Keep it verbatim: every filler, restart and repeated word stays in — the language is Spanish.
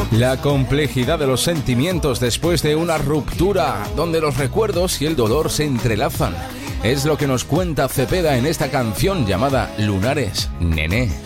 La complejidad de los sentimientos después de una ruptura, donde los recuerdos y el dolor se entrelazan. Es lo que nos cuenta Cepeda en esta canción llamada Lunares, Nené.